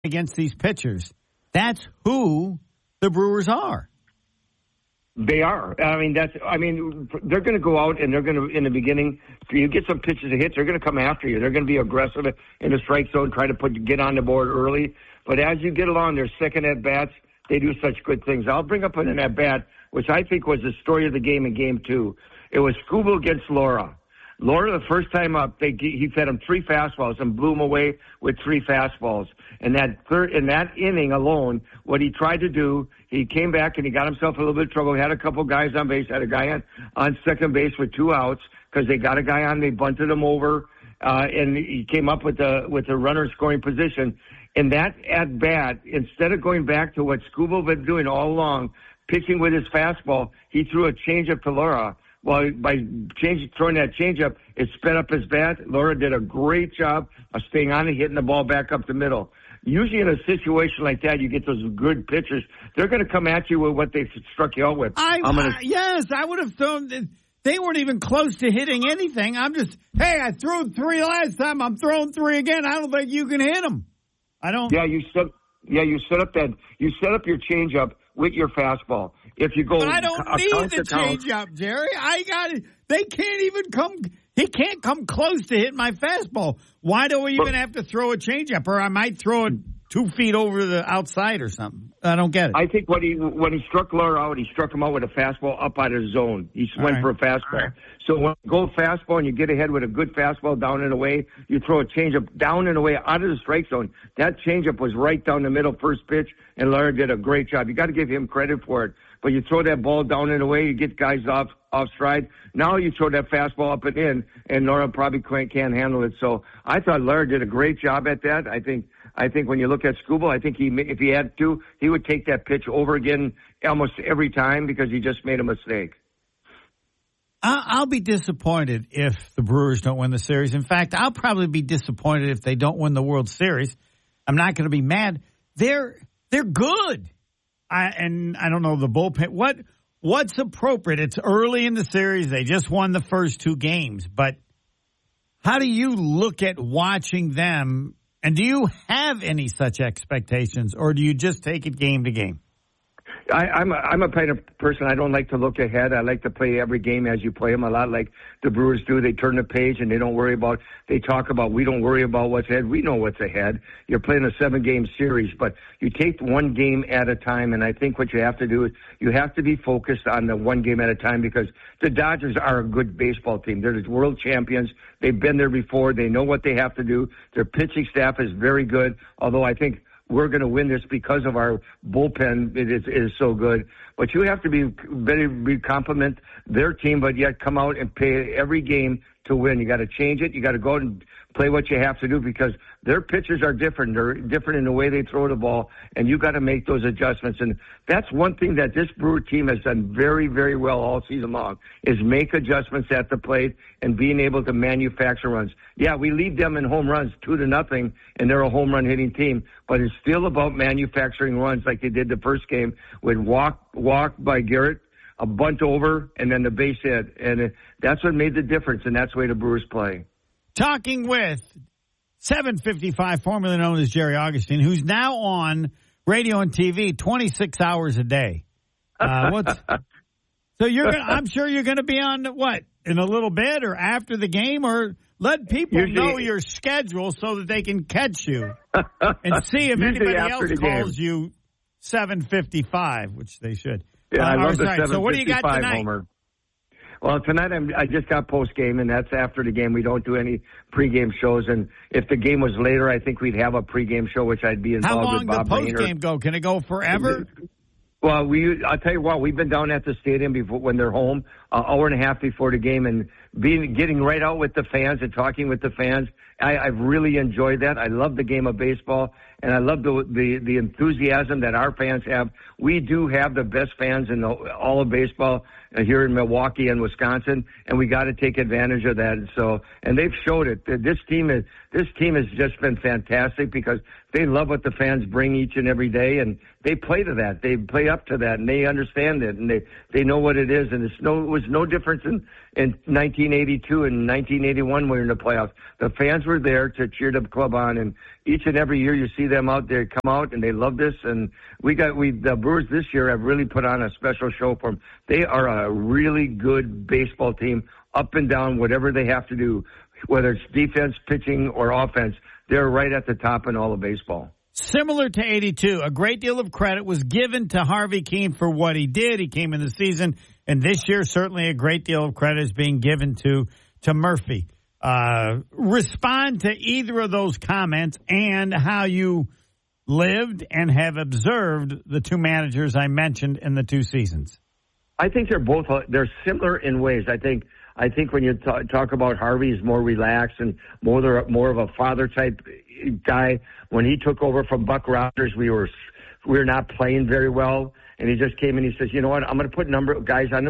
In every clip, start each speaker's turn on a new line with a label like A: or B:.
A: against these pitchers. That's who the Brewers are.
B: They are. They're going to go out and they're going to, in the beginning, if you get some pitches of hits, they're going to come after you. They're going to be aggressive in the strike zone, try to get on the board early. But as you get along, their second at-bats, they do such good things. I'll bring up an at-bat, which I think was the story of the game in Game 2. It was Skubal against Laura. Laura, the first time up, he fed him 3 fastballs and blew him away with 3 fastballs. And in that inning alone, what he tried to do, he came back and he got himself a little bit of trouble. He had a couple guys on base, had a guy on second base with 2 outs because they got a guy on. They bunted him over, and he came up with a runner scoring position. And that at bat, instead of going back to what Skubal been doing all along, pitching with his fastball, he threw a changeup to Laura. Well, by throwing that changeup, it sped up his bat. Laura did a great job of staying on and hitting the ball back up the middle. Usually in a situation like that, you get those good pitchers. They're going to come at you with what they struck you out with.
A: Yes, I would have thrown. They weren't even close to hitting anything. I threw 3 last time. I'm throwing 3 again. I don't think you can hit them. I don't.
B: Yeah, you set up your changeup with your fastball. If you go,
A: but I don't need the changeup, Jerry. I got it. They can't even come. He can't come close to hit my fastball. Why do we even have to throw a changeup? Or I might throw it 2 feet over the outside or something. I don't get it.
B: I think when he struck Laura out, he struck him out with a fastball up out of his zone. He went for a fastball. Right. So when you go fastball and you get ahead with a good fastball down and away, you throw a changeup down and away out of the strike zone. That changeup was right down the middle, first pitch, and Laura did a great job. You got to give him credit for it. But you throw that ball down and away, you get guys off stride. Now you throw that fastball up and in, and Laura probably can't handle it. So I thought Laura did a great job at that. I think when you look at Skubal, I think if he had to, he would take that pitch over again almost every time because he just made a mistake.
A: I'll be disappointed if the Brewers don't win the series. In fact, I'll probably be disappointed if they don't win the World Series. I'm not going to be mad. They're good. I don't know the bullpen. What's appropriate? It's early in the series. They just won the first 2 games. But how do you look at watching them? And do you have any such expectations, or do you just take it game to game?
B: I'm a kind of person, I don't like to look ahead. I like to play every game as you play them, a lot like the Brewers do. They turn the page and they talk about, we don't worry about what's ahead. We know what's ahead. You're playing a 7-game series, but you take one game at a time, and I think what you have to do is you have to be focused on the one game at a time because the Dodgers are a good baseball team. They're the world champions. They've been there before. They know what they have to do. Their pitching staff is very good, although I think we're going to win this because of our bullpen. It is so good. But you have to be compliment their team, but yet come out and play every game to win. You got to change it. You got to go out and play what you have to do because their pitchers are different. They're different in the way they throw the ball, and you got to make those adjustments. And that's one thing that this Brewer team has done very, very well all season long is make adjustments at the plate and being able to manufacture runs. Yeah, we lead them in home runs 2-0, and they're a home run hitting team, but it's still about manufacturing runs like they did the first game with walk by Garrett, a bunt over, and then the base hit. And that's what made the difference, and that's the way the Brewers play.
A: Talking with 755, formerly known as Jerry Augustine, who's now on radio and TV 26 hours a day. So I'm sure you're going to be on what, in a little bit or after the game, or let people know your schedule so that they can catch you and see if anybody else calls you 755, which they should.
B: Yeah, I love the 755,
A: so what do you got tonight?
B: Homer. Well, tonight I just got post-game, and that's after the game. We don't do any pre-game shows, and if the game was later, I think we'd have a pre-game show, which I'd be involved with Bob
A: How long does the post-game go? Can it go forever?
B: Well, I'll tell you what, we've been down at the stadium before when they're home, an hour and a half before the game, and getting right out with the fans and talking with the fans. I've really enjoyed that. I love the game of baseball, and I love the enthusiasm that our fans have. We do have the best fans in all of baseball here in Milwaukee and Wisconsin, and we got to take advantage of that. And they've showed it. This team has just been fantastic because they love what the fans bring each and every day, and they play to that. They play up to that, and they understand it, and they know what it is. And it was was no difference in 1982 and 1981 when we were in the playoffs. The fans were there to cheer the club on, and each and every year you see them out there come out, and they love this. And the Brewers this year have really put on a special show for them. They are a really good baseball team, up and down, whatever they have to do, whether it's defense, pitching, or offense. They're right at the top in all of baseball.
A: Similar to 82, a great deal of credit was given to Harvey Kuenn for what he did. He came in the season, and this year certainly a great deal of credit is being given to Murphy. Respond to either of those comments and how you lived and have observed the two managers I mentioned in the two seasons.
B: I think they're similar in ways. I think when you talk about Harvey, he's more relaxed and more of a father type guy. When he took over from Buck Rogers, we were not playing very well, and he just came in. He says, "You know what? I'm going to put a number of guys on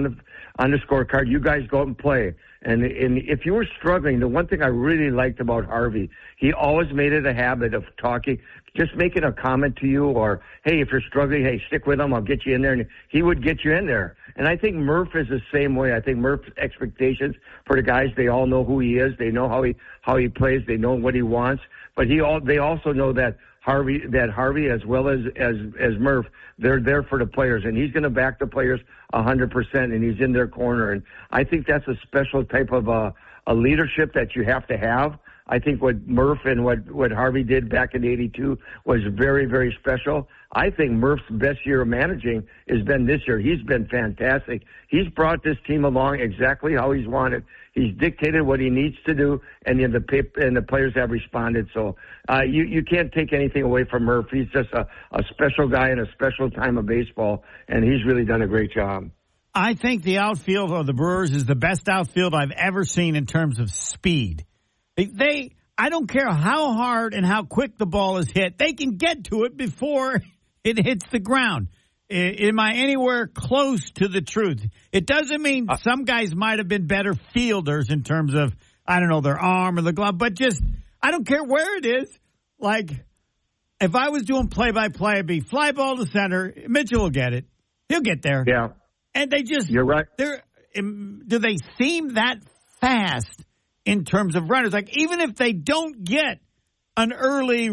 B: the scorecard. You guys go out and play." And if you were struggling, the one thing I really liked about Harvey, he always made it a habit of talking, just making a comment to you, or, hey, if you're struggling, hey, stick with him, I'll get you in there. And he would get you in there. And I think Murph is the same way. I think Murph's expectations for the guys, they all know who he is. They know how he plays. They know what he wants. But they also know that Harvey as well as Murph, they're there for the players, and he's going to back the players 100%, and he's in their corner. And I think that's a special type of a leadership that you have to have. I think what Murph and what Harvey did back in '82 was very, very special. I think Murph's best year of managing has been this year. He's been fantastic. He's brought this team along exactly how he's wanted. He's dictated what he needs to do, and the players have responded. So you can't take anything away from Murph. He's just a special guy in a special time of baseball, and he's really done a great job.
A: I think the outfield of the Brewers is the best outfield I've ever seen in terms of speed. I don't care how hard and how quick the ball is hit, they can get to it before it hits the ground. Am I anywhere close to the truth? It doesn't mean some guys might have been better fielders in terms of, I don't know, their arm or the glove, but just, I don't care where it is. Like, if I was doing play-by-play, it'd be fly ball to center, Mitchell will get it. He'll get there.
B: Yeah.
A: And they just,
B: you're right.
A: Do they seem that fast in terms of runners? Like, even if they don't get an early,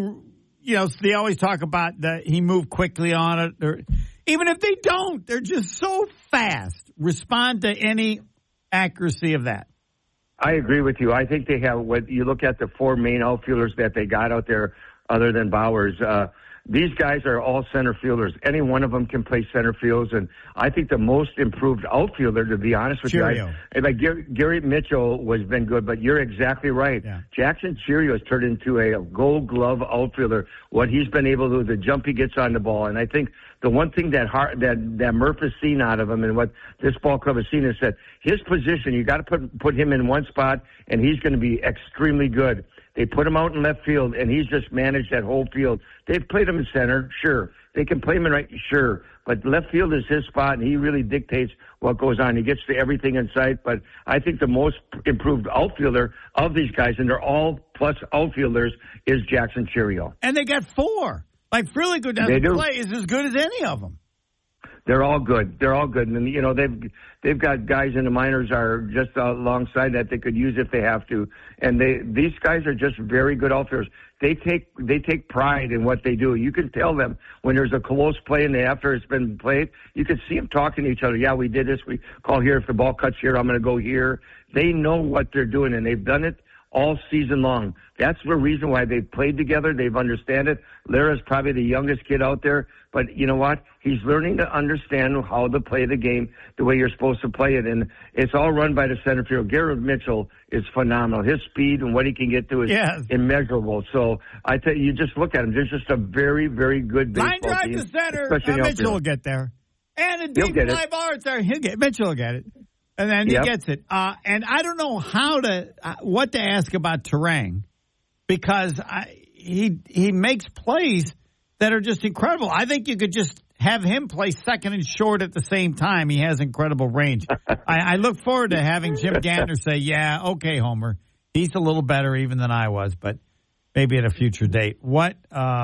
A: they always talk about that he moved quickly on it. Even if they don't, they're just so fast. Respond to any accuracy of that.
B: I agree with you. I think they have, what you look at the four main outfielders that they got out there other than Bowers, these guys are all center fielders. Any one of them can play center fields, and I think the most improved outfielder, to be honest with you, like Gary Mitchell has been good, but you're exactly right. Yeah. Jackson Chourio has turned into a Gold Glove outfielder. What he's been able to do, the jump he gets on the ball, and I think the one thing that Murph has seen out of him, and what this ball club has seen, is that his position, you got to put him in one spot, and he's going to be extremely good. They put him out in left field, and he's just managed that whole field. They've played him in center, sure. They can play him in right, sure. But left field is his spot, and he really dictates what goes on. He gets to everything in sight. But I think the most improved outfielder of these guys, and they're all plus outfielders, is Jackson Chourio.
A: And they got four. Like, Frelick, who doesn't play, is as good as any of them.
B: They're all good. They're all good. And, they've got guys in the minors are just alongside that they could use if they have to. And these guys are just very good outfielders. They take pride in what they do. You can tell them when there's a close play and after it's been played, you can see them talking to each other. Yeah, we did this. We call here. If the ball cuts here, I'm going to go here. They know what they're doing, and they've done it all season long. That's the reason why they've played together. They've understand it. Lara's probably the youngest kid out there, but you know what? He's learning to understand how to play the game the way you're supposed to play it, and it's all run by the center field. Garrett Mitchell is phenomenal. His speed and what he can get to is immeasurable. So I tell you, just look at him. There's just a very, very good baseball team.
A: Line drive to center. Mitchell will get there. And a deep fly ball right there. Mitchell will get it. And then he gets it. And I don't know what to ask about Turang, because he makes plays that are just incredible. I think you could just have him play second and short at the same time. He has incredible range. I look forward to having Jim Gantner say, yeah, okay, Homer. He's a little better even than I was, but maybe at a future date. What?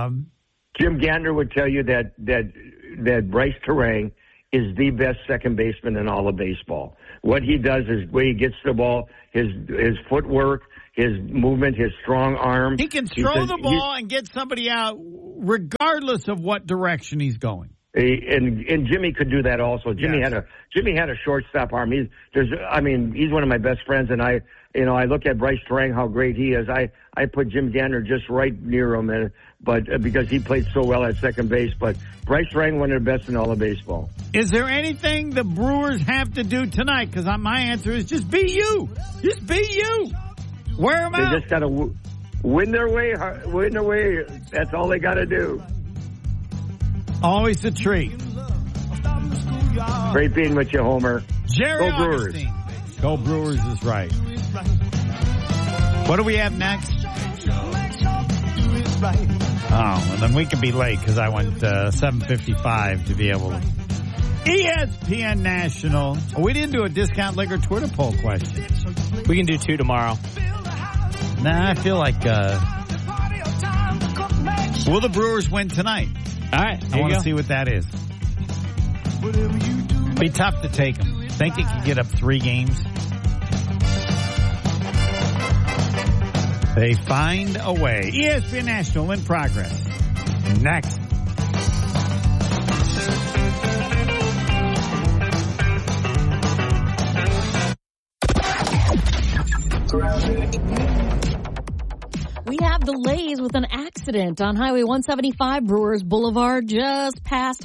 B: Jim Gantner would tell you that Bryce Turang is the best second baseman in all of baseball. what he does, his way he gets the ball, his footwork, his movement, his strong arm.
A: He can throw the ball and get somebody out regardless of what direction he's going.
B: And Jimmy could do that also. Jimmy had a shortstop arm. He's one of my best friends, and I look at Bryce Strang, how great he is. I put Jim Gander just right near him, but because he played so well at second base. But Bryce Strang, one of the best in all of baseball.
A: Is there anything the Brewers have to do tonight? Because my answer is just be you. Just be you. Wear them out.
B: They just got to win their way. That's all they got to do.
A: Always a treat.
B: Great being with you, Homer.
A: Jerry
B: Go Brewers.
A: Augustine. Go Brewers is right. What do we have next? Oh, well, then we can be late because I went 7:55 to be able to. ESPN National. We didn't do a discount liquor Twitter poll question.
C: We can do 2 tomorrow.
A: Nah, I feel like will the Brewers win tonight?
C: All right,
A: I want to see what that is. Be tough to take them. Think they could get up 3 games? They find a way. ESPN National in progress. Next.
D: We have delays with an accident on Highway 175, Brewers Boulevard, just past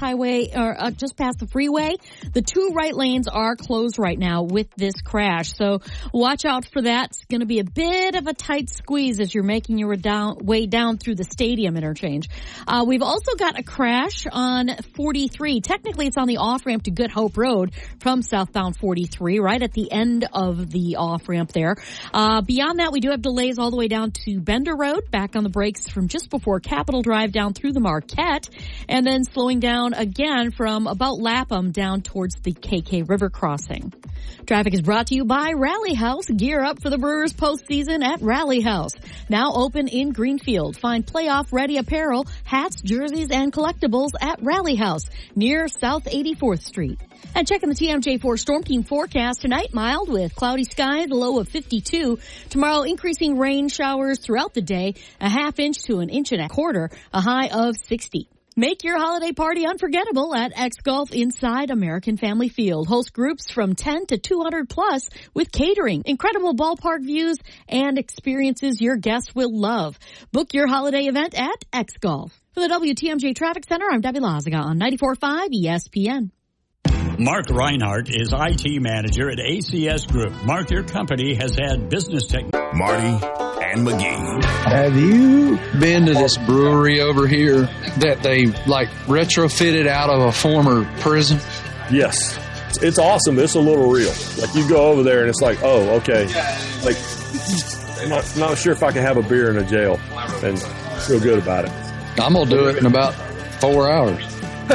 D: the freeway. The 2 right lanes are closed right now with this crash, so watch out for that. It's going to be a bit of a tight squeeze as you're making your way down through the stadium interchange. We've also got a crash on 43. Technically, it's on the off-ramp to Good Hope Road from southbound 43, right at the end of the off-ramp there. Beyond that, we do have delays all the way down to Bender Road, back on the brakes from just before Capitol Drive down through the Marquette, and then slowing down again from about Lapham down towards the KK River crossing. Traffic is brought to you by Rally House. Gear up for the Brewers postseason at Rally House. Now open in Greenfield. Find playoff-ready apparel, hats, jerseys, and collectibles at Rally House near South 84th Street. And checking the TMJ4 Storm Team forecast tonight, mild with cloudy skies, a low of 52. Tomorrow, increasing rain showers throughout the day, a 1/2 inch to 1.25 inches, a high of 60. Make your holiday party unforgettable at X Golf inside American Family Field. Host groups from 10 to 200 plus with catering, incredible ballpark views, and experiences your guests will love. Book your holiday event at X Golf. For the WTMJ Traffic Center, I'm Debbie Lazaga on 94.5 ESPN.
E: Mark Reinhardt is IT manager at ACS Group. Mark, your company has had business
F: Marty and McGee.
G: Have you been to this brewery over here that they retrofitted out of a former prison?
H: Yes. It's awesome. It's a little real. Like you go over there and it's like, oh, okay. Like, I'm not sure if I can have a beer in a jail and feel good about it.
G: I'm going to do it in about 4 hours.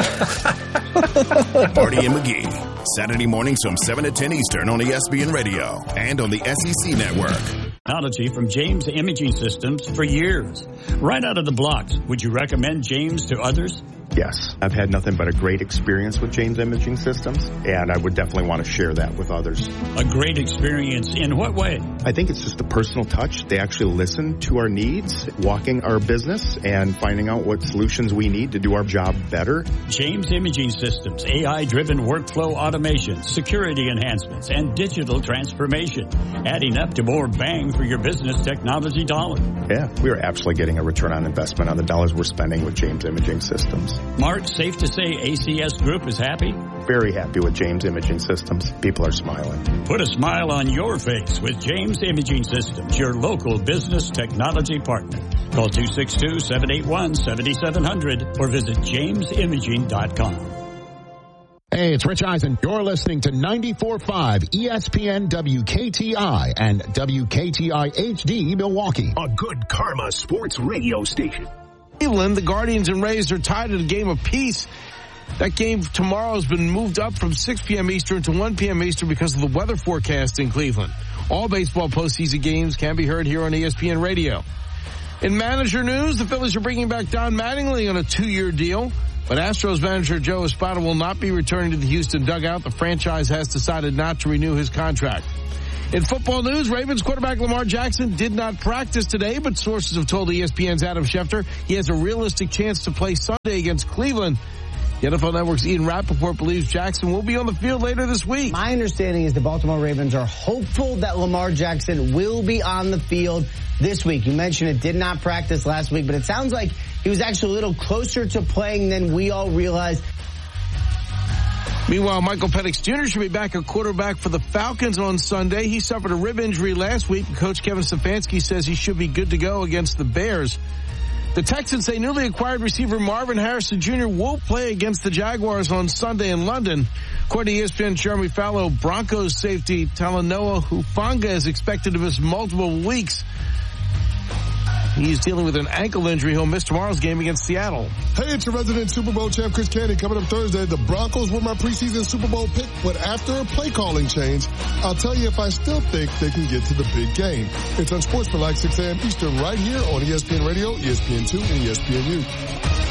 F: Marty and McGee, Saturday mornings from 7 to 10 Eastern on ESPN Radio and on the SEC Network.
E: Technology from James Imaging Systems for years. Right out of the blocks, would you recommend James to others?
I: Yes. I've had nothing but a great experience with James Imaging Systems, and I would definitely want to share that with others.
E: A great experience in what way?
I: I think it's just a personal touch. They actually listen to our needs, walking our business, and finding out what solutions we need to do our job better.
E: James Imaging Systems, AI-driven workflow automation, security enhancements, and digital transformation, adding up to more bang for your business technology dollar.
I: Yeah, we are absolutely getting a return on investment on the dollars we're spending with James Imaging Systems.
E: Mark, safe to say ACS Group is happy?
I: Very happy with James Imaging Systems. People are smiling.
E: Put a smile on your face with James Imaging Systems, your local business technology partner. Call 262-781-7700 or visit jamesimaging.com.
J: Hey, it's Rich Eisen. You're listening to 94.5 ESPN WKTI and WKTI HD Milwaukee.
F: A good karma sports radio station.
K: Cleveland, the Guardians and Rays are tied at a game apiece. That game tomorrow has been moved up from 6 p.m. Eastern to 1 p.m. Eastern because of the weather forecast in Cleveland. All baseball postseason games can be heard here on ESPN Radio. In manager news, the Phillies are bringing back Don Mattingly on a 2-year deal. But Astros manager Joe Espada will not be returning to the Houston dugout. The franchise has decided not to renew his contract. In football news, Ravens quarterback Lamar Jackson did not practice today, but sources have told ESPN's Adam Schefter he has a realistic chance to play Sunday against Cleveland. The NFL Network's Ian Rappaport believes Jackson will be on the field later this week.
L: My understanding is the Baltimore Ravens are hopeful that Lamar Jackson will be on the field this week. You mentioned it did not practice last week, but it sounds like he was actually a little closer to playing than we all realized.
K: Meanwhile, Michael Penix Jr. should be back at quarterback for the Falcons on Sunday. He suffered a rib injury last week. Coach Kevin Stefanski says he should be good to go against the Bears. The Texans say newly acquired receiver Marvin Harrison Jr. will play against the Jaguars on Sunday in London. According to ESPN Jeremy Fallow, Broncos safety Talanoa Hufanga is expected to miss multiple weeks. He's dealing with an ankle injury. He'll miss tomorrow's game against Seattle.
M: Hey, it's your resident Super Bowl champ, Chris Candy. Coming up Thursday, the Broncos were my preseason Super Bowl pick, but after a play calling change, I'll tell you if I still think they can get to the big game. It's Unsportsmanlike 6 a.m. Eastern right here on ESPN Radio, ESPN2, and ESPNU.